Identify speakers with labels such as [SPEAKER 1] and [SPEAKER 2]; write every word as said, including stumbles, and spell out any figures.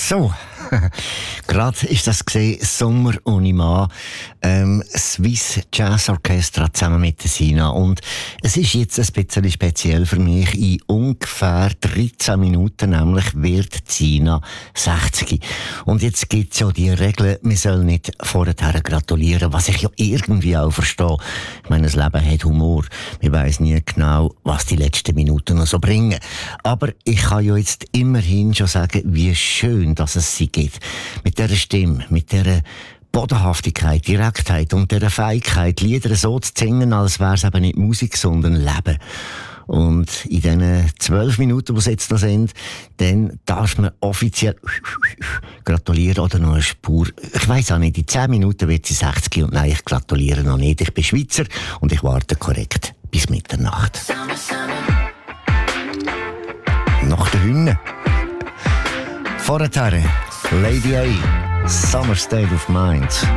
[SPEAKER 1] So, gerade ist das gesehen, Sommer ohne Mann, ähm, Swiss Jazz Orchestra zusammen mit der Sina. Und es ist jetzt ein bisschen speziell für mich. In ungefähr dreizehn Minuten nämlich wird Sina sechzig. Und jetzt gibt es ja die Regel, man soll nicht vorher gratulieren, was ich ja irgendwie auch verstehe. Ich meine, das Leben hat Humor. Man weiss nie genau, was die letzten Minuten noch so bringen. Aber ich kann ja jetzt immerhin schon sagen, wie schön, dass es sie gibt. Mit dieser Stimme, mit dieser Bodenhaftigkeit, Direktheit und dieser Fähigkeit, Lieder so zu singen, als wäre es eben nicht Musik, sondern Leben. Und in diesen zwölf Minuten, die es jetzt noch sind, dann darf man offiziell gratulieren oder noch eine Spur. Ich weiss auch nicht, in zehn Minuten wird sie sechzig und nein, ich gratuliere noch nicht. Ich bin Schweizer und ich warte korrekt bis Mitternacht. Nach der Hymne. Vorher Lady A, Summer State of Mind.